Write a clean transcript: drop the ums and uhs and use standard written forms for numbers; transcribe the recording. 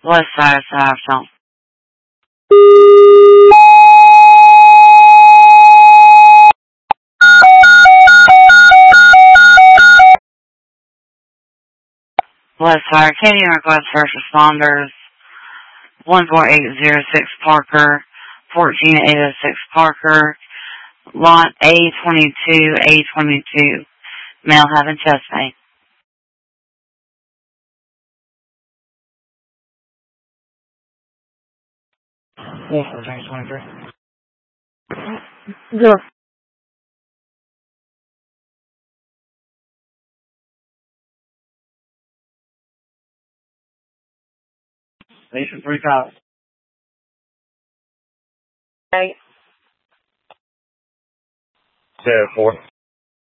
West side of Southampton. West side, can you request first responders? 14806 Parker, 14806 Parker, lot A22, A22, male having chest pain. Yes, 23. Good. Station 3 calls. Hey. 4.